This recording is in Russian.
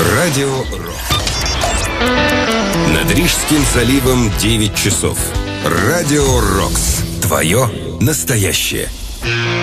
Радио РОК. Над Рижским заливом 9 часов. Радио РОКС. Твое настоящее.